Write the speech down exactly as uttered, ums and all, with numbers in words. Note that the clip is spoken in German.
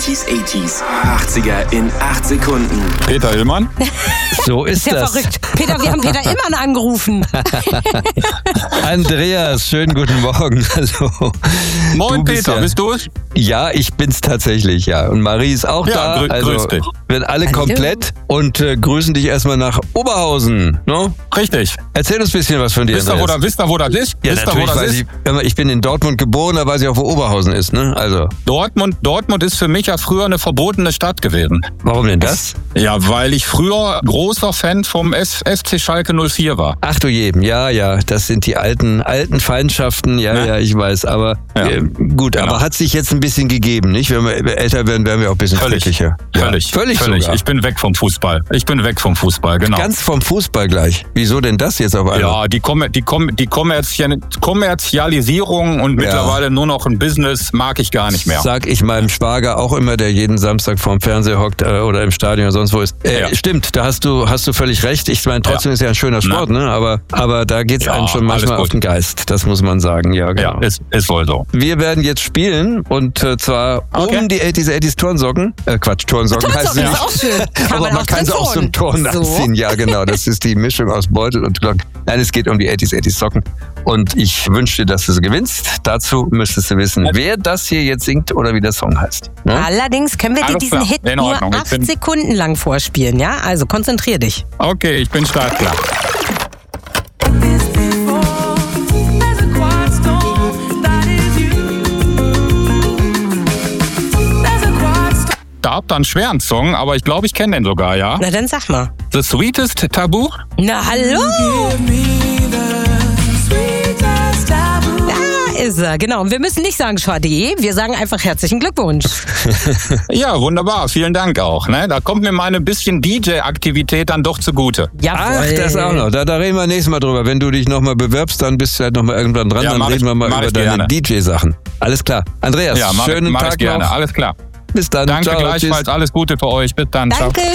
achtziger, achtziger in acht Sekunden. Peter Illmann. So ist Sehr das. verrückt. Peter, wir haben Peter Illmann angerufen. Andreas, schönen guten Morgen. Hallo. Moin Du bist Peter, ja- bist du es? Ja, ich bin's tatsächlich, ja. Und Marie ist auch Ja, da. grü- also grüß dich. wir sind alle Hallo. komplett und äh, grüßen dich erstmal nach Oberhausen. No? Richtig. Erzähl uns ein bisschen was von dir, Wisst ihr, wo, Andreas. da, wisst ihr, wo das ist? Ja, wisst ihr, wo natürlich das weiß ist? ich. Hör mal, ich bin in Dortmund geboren, da weiß ich auch, wo Oberhausen ist, ne? Also, Dortmund, Dortmund ist für mich ja früher eine verbotene Stadt gewesen. warum denn das? Ja, weil ich früher großer Fan vom F- FC Schalke null vier war. Ach du jedem, ja, ja, das sind die alten, alten Feindschaften, ja, Ne? ja, ich weiß, aber Ja. äh, gut, Genau. aber hat sich jetzt ein bisschen gegeben, nicht? Wenn wir älter werden, werden wir auch ein bisschen Völlig. friedlicher. Völlig. Ja, völlig sogar. Ich bin weg vom Fußball. Ich bin weg vom Fußball, genau. Ganz vom Fußball gleich. Wieso denn das jetzt auf einmal? Ja, die, Kommer die, Kom die Kommerzial Kommerzialisierung und mittlerweile nur noch ein Business mag ich gar nicht mehr. Sag ich meinem Schwager auch immer, der jeden Samstag vorm Fernseher hockt äh, oder im Stadion oder sonst wo ist. Äh, Ja. Stimmt, da hast du hast du völlig recht. Ich meine, trotzdem Ja. ist ja ein schöner Sport, ne? Aber aber da geht's Ja, einem schon alles manchmal gut. auf den Geist. Das muss man sagen. Ja, genau. Ja, ist, ist wohl so. Wir werden jetzt spielen und äh, zwar Okay. um die achtziger, achtziger Turnsocken. Äh, Quatsch, Turnsocken heißt Turnsocken ja. ist auch schön. Kann Aber man man auch kann drin sie auch so ein turnen. Turn So. anziehen. Ja, genau. Das ist die Mischung aus Beutel und Glocken. Nein, es geht um die achtziger, achtziger Socken. Und ich wünsche dir, dass du sie gewinnst. Dazu müsstest du wissen, wer das hier jetzt singt oder wie der Song heißt. Ne? Allerdings können wir dir Alles diesen klar. Hit In nur Ordnung. Ich acht bin- Sekunden lang vorspielen, ja? Also konzentrier dich. Okay, ich bin startklar. Da habt ihr einen schweren Song, aber ich glaube, ich kenne den sogar, ja? Na dann sag mal. The Sweetest Tabu? Na hallo! Da ist er, genau. Und wir müssen nicht sagen schade, wir sagen einfach herzlichen Glückwunsch. Ja, wunderbar. Vielen Dank auch. Ne? Da kommt mir meine bisschen D J-Aktivität dann doch zugute. Jawohl. Ach, das auch noch. Da, da reden wir nächstes Mal drüber. Wenn du dich nochmal bewirbst, dann bist du halt nochmal irgendwann dran. Ja, dann mach reden ich- wir mal mach über ich deine gerne. D J-Sachen. Alles klar. Andreas, Ja, mach, schönen mach Tag ich gerne. noch. Alles klar. Bis dann. Danke Ciao, gleichfalls. tschüss. Alles Gute für euch. Bis dann. Ciao. Danke,